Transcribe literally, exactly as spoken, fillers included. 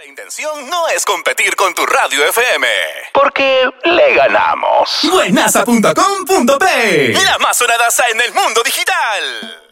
intención no es competir con tu radio F M, porque le ganamos. Buenaza punto com punto pe, la más sonadaza en el mundo digital.